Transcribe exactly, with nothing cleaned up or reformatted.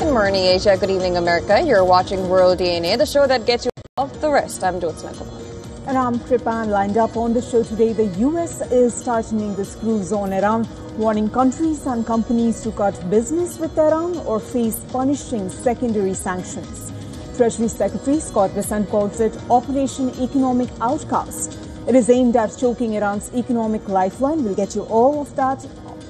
morning, Asia. Good evening, America. You're watching World D N A, the show that gets you off the wrist. I'm Jyotsna Kumar. And I'm Kripan. Lined up on the show today, the U S is tightening the screws on Iran, warning countries and companies to cut business with Iran or face punishing secondary sanctions. Treasury Secretary Scott Bessent calls it Operation Economic Outcast. It is aimed at choking Iran's economic lifeline. We'll get you all of that